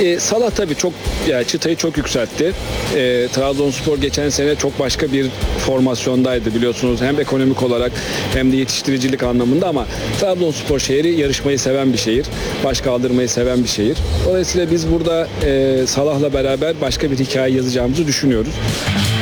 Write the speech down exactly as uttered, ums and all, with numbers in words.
E, Salah tabii çok yani çıtayı çok yükseltti. E, Trabzonspor geçen sene çok başka bir formasyondaydı biliyorsunuz. Hem ekonomik olarak hem de yetiştiricilik anlamında ama Trabzonspor şehri yarışmayı seven bir şehir. Baş kaldırmayı seven bir şehir. Dolayısıyla biz burada e, Salah'la beraber başka bir hikaye yazacağımızı düşünüyoruz.